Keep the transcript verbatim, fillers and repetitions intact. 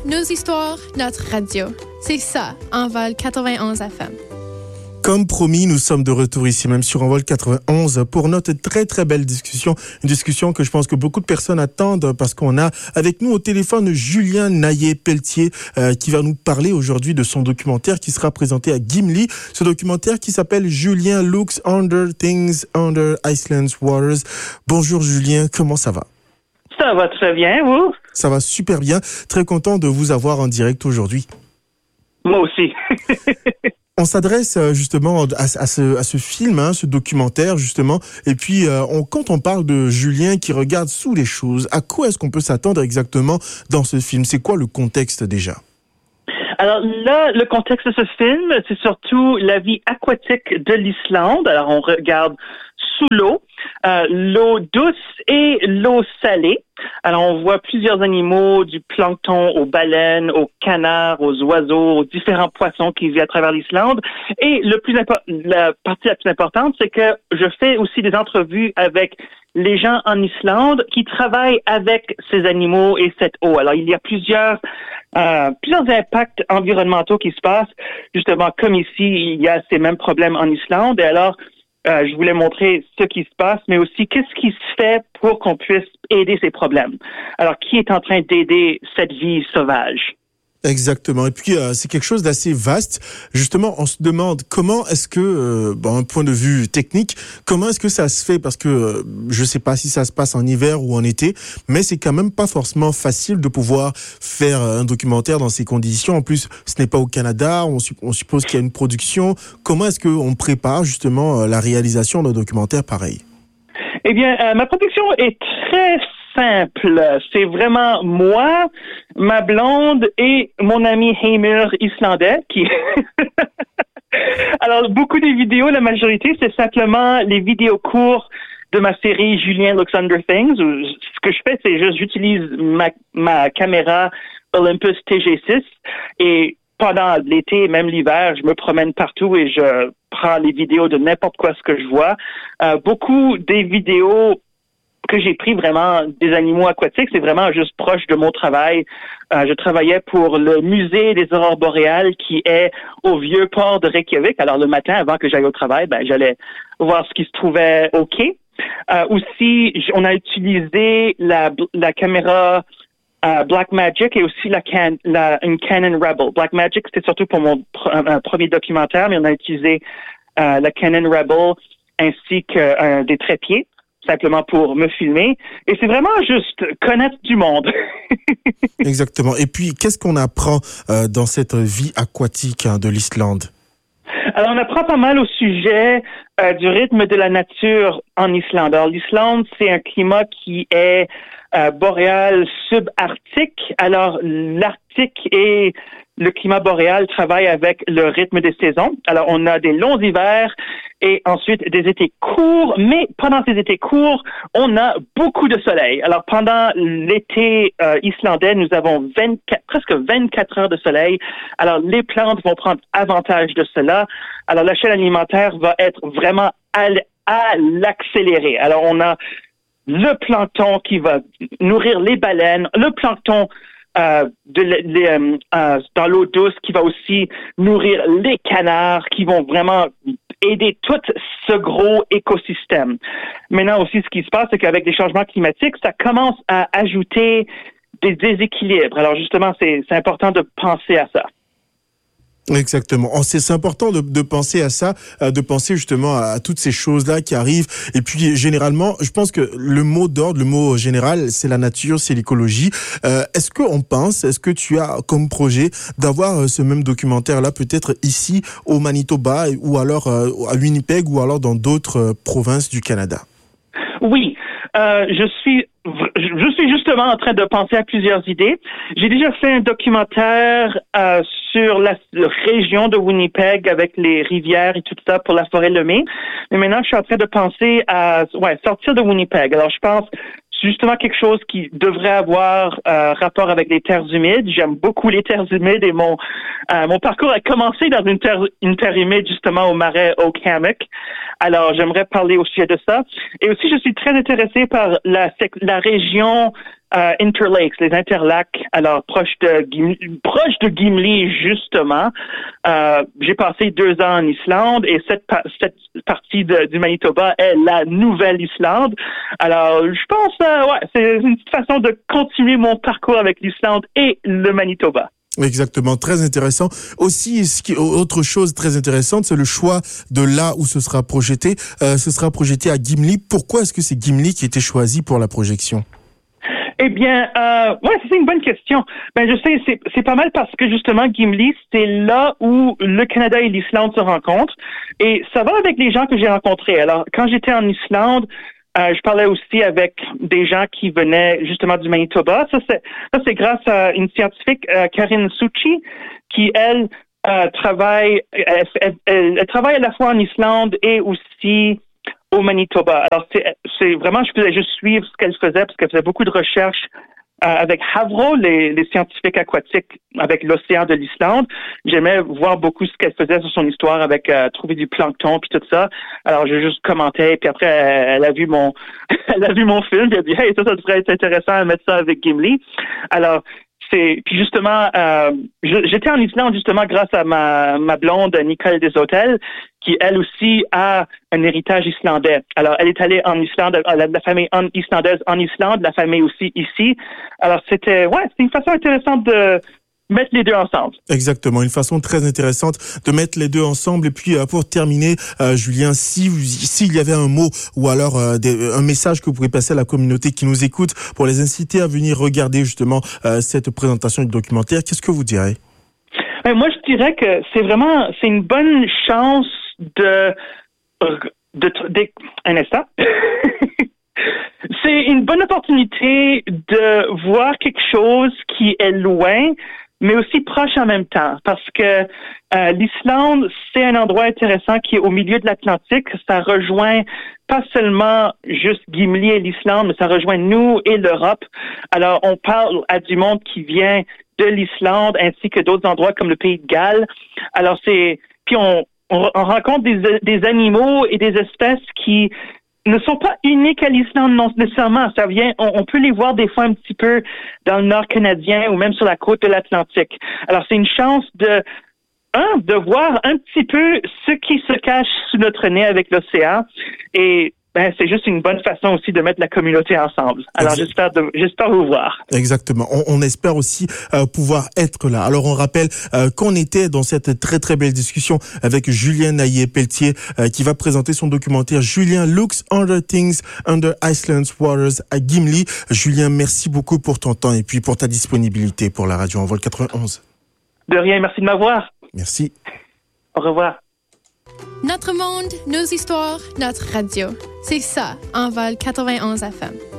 nos histoires, notre radio. C'est ça, Envol quatre-vingt-onze F M. Comme promis, nous sommes de retour ici même sur Envol quatre-vingt-onze pour notre très très belle discussion. Une discussion que je pense que beaucoup de personnes attendent parce qu'on a avec nous au téléphone Julien Naillet-Pelletier euh, qui va nous parler aujourd'hui de son documentaire qui sera présenté à Gimli. Ce documentaire qui s'appelle Julien Looks Under Things Under Iceland's Waters. Bonjour Julien, comment ça va? Ça va très bien, vous? Ça va super bien. Très content de vous avoir en direct aujourd'hui. Moi aussi. On s'adresse justement à, à, ce, à ce film, hein, ce documentaire justement. Et puis, euh, on, quand on parle de Julien qui regarde sous les choses, à quoi est-ce qu'on peut s'attendre exactement dans ce film? C'est quoi le contexte déjà? Alors là, le contexte de ce film, c'est surtout la vie aquatique de l'Islande. Alors, on regarde sous l'eau, euh, l'eau douce et l'eau salée. Alors, on voit plusieurs animaux, du plancton aux baleines, aux canards, aux oiseaux, aux différents poissons qui vivent à travers l'Islande. Et le plus impo- la partie la plus importante, c'est que je fais aussi des entrevues avec les gens en Islande qui travaillent avec ces animaux et cette eau. Alors, il y a plusieurs euh, plusieurs impacts environnementaux qui se passent. Justement, comme ici, il y a ces mêmes problèmes en Islande. Et alors, Euh, je voulais montrer ce qui se passe, mais aussi qu'est-ce qui se fait pour qu'on puisse aider ces problèmes. Alors, qui est en train d'aider cette vie sauvage? Exactement. Et puis, euh, c'est quelque chose d'assez vaste. Justement, on se demande comment est-ce que, euh, bon, un point de vue technique, comment est-ce que ça se fait? Parce que euh, je sais pas si ça se passe en hiver ou en été, mais c'est quand même pas forcément facile de pouvoir faire un documentaire dans ces conditions. En plus, ce n'est pas au Canada. On, su- on suppose qu'il y a une production. Comment est-ce qu'on prépare justement la réalisation d'un documentaire pareil? Eh bien, euh, ma production est très simple. C'est vraiment moi, ma blonde et mon ami Heimir islandais qui... Alors, beaucoup des vidéos, la majorité, c'est simplement les vidéos courts de ma série Julien Looks Under Things. Où ce que je fais, c'est juste j'utilise ma, ma caméra Olympus T G six et pendant l'été, même l'hiver, je me promène partout et je prends les vidéos de n'importe quoi ce que je vois. Euh, beaucoup des vidéos que j'ai pris vraiment des animaux aquatiques, c'est vraiment juste proche de mon travail. Euh, je travaillais pour le musée des aurores boréales qui est au vieux port de Reykjavik. Alors le matin, avant que j'aille au travail, ben j'allais voir ce qui se trouvait au quai. Euh, aussi, on a utilisé la, la caméra Uh, Blackmagic et aussi la, can, la une Canon Rebel. Blackmagic, c'était surtout pour mon pr- un, un premier documentaire, mais on a utilisé uh, la Canon Rebel ainsi que uh, des trépieds, simplement pour me filmer. Et c'est vraiment juste connaître du monde. Exactement. Et puis, qu'est-ce qu'on apprend euh, dans cette vie aquatique hein, de l'Islande? Alors, on apprend pas mal au sujet euh, du rythme de la nature en Islande. Alors, l'Islande, c'est un climat qui est euh, boréal subarctique. Alors, l'Arctique et le climat boréal travaillent avec le rythme des saisons. Alors, on a des longs hivers et ensuite des étés courts, mais pendant ces étés courts, on a beaucoup de soleil. Alors, pendant l'été euh, islandais, nous avons vingt-quatre, presque vingt-quatre heures de soleil. Alors, les plantes vont prendre avantage de cela. Alors, la chaîne alimentaire va être vraiment à, à l'accélérer. Alors, on a le plancton qui va nourrir les baleines, le plancton Euh, de, de, euh, euh, dans l'eau douce qui va aussi nourrir les canards qui vont vraiment aider tout ce gros écosystème. Maintenant aussi, ce qui se passe, c'est qu'avec des changements climatiques, ça commence à ajouter des déséquilibres. Alors justement, c'est, c'est important de penser à ça. Exactement. C'est, c'est important de, de penser à ça, de penser justement à, à toutes ces choses-là qui arrivent. Et puis, généralement, je pense que le mot d'ordre, le mot général, c'est la nature, c'est l'écologie. Euh, est-ce qu'on pense, est-ce que tu as comme projet d'avoir ce même documentaire-là peut-être ici au Manitoba ou alors euh, à Winnipeg ou alors dans d'autres euh, provinces du Canada? Oui. Euh, je suis je suis justement en train de penser à plusieurs idées. J'ai déjà fait un documentaire euh, sur la, la région de Winnipeg avec les rivières et tout ça pour la forêt Lemay. Mais maintenant, je suis en train de penser à ouais, sortir de Winnipeg. Alors, je pense justement quelque chose qui devrait avoir euh, rapport avec les terres humides. J'aime beaucoup les terres humides et mon euh, mon parcours a commencé dans une terre une terre humide justement au marais Oakhammock. Alors j'aimerais parler au sujet de ça. Et aussi je suis très intéressé par la la région euh, Interlakes, les Interlacs, alors proche de Gimli, proche de Gimli justement. Euh, j'ai passé deux ans en Islande et cette, pa- cette partie de, du Manitoba est la Nouvelle-Islande. Alors, je pense, euh, ouais, c'est une petite façon de continuer mon parcours avec l'Islande et le Manitoba. Exactement, très intéressant. Aussi, ce qui, autre chose très intéressante, c'est le choix de là où ce sera projeté. Euh, ce sera projeté à Gimli. Pourquoi est-ce que c'est Gimli qui a été choisi pour la projection? Eh bien, euh, ouais, c'est une bonne question. Ben, je sais, c'est, c'est pas mal parce que justement, Gimli, c'est là où le Canada et l'Islande se rencontrent. Et ça va avec les gens que j'ai rencontrés. Alors, quand j'étais en Islande, Euh, je parlais aussi avec des gens qui venaient justement du Manitoba. Ça, c'est, ça, c'est grâce à une scientifique, euh, Karine Suchi, qui, elle, euh, travaille, elle, elle, elle, elle travaille à la fois en Islande et aussi au Manitoba. Alors, c'est, c'est vraiment, je faisais juste suivre ce qu'elle faisait parce qu'elle faisait beaucoup de recherches Euh, avec Havro, les, les scientifiques aquatiques, avec l'océan de l'Islande. J'aimais voir beaucoup ce qu'elle faisait sur son histoire avec euh, trouver du plancton puis tout ça. Alors j'ai juste commenté, puis après elle, elle a vu mon elle a vu mon film, puis elle a dit hey, ça, ça devrait être intéressant à mettre ça avec Gimli. Alors c'est puis justement euh, j'étais en Islande justement grâce à ma ma blonde Nicole Deshôtels, qui elle aussi a un héritage islandais. Alors elle est allée en Islande, la, la famille en, islandaise en Islande, la famille aussi ici. Alors c'était ouais, c'est une façon intéressante de mettre les deux ensemble. Exactement, une façon très intéressante de mettre les deux ensemble. Et puis euh, pour terminer, euh, Julien, si vous, s'il y avait un mot ou alors euh, des, un message que vous pouvez passer à la communauté qui nous écoute pour les inciter à venir regarder justement euh, cette présentation du documentaire, qu'est-ce que vous direz? Ben, moi, je dirais que c'est vraiment c'est une bonne chance de de, de, de un instant. C'est une bonne opportunité de voir quelque chose qui est loin, mais aussi proche en même temps, parce que euh, l'Islande, c'est un endroit intéressant qui est au milieu de l'Atlantique. Ça rejoint pas seulement juste Gimli et l'Islande, mais ça rejoint nous et l'Europe. Alors, on parle à du monde qui vient de l'Islande, ainsi que d'autres endroits comme le Pays de Galles. Alors, c'est... Puis on, on, on rencontre des, des animaux et des espèces qui ne sont pas uniques à l'Islande, non nécessairement. Ça vient, on, on peut les voir des fois un petit peu dans le nord canadien ou même sur la côte de l'Atlantique. Alors, c'est une chance de, un, de voir un petit peu ce qui se cache sous notre nez avec l'océan. Et ben, c'est juste une bonne façon aussi de mettre la communauté ensemble. Alors, exact. j'espère, de, j'espère vous voir. Exactement. On, on espère aussi euh, pouvoir être là. Alors, on rappelle euh, qu'on était dans cette très, très belle discussion avec Julien Naillet-Pelletier euh, qui va présenter son documentaire Julien Looks Under Things Under Iceland's Waters à Gimli. Julien, merci beaucoup pour ton temps et puis pour ta disponibilité pour la radio Envol quatre-vingt-onze. De rien, merci de m'avoir. Merci. Au revoir. Notre monde, nos histoires, notre radio. C'est ça, Envol quatre-vingt-onze F M.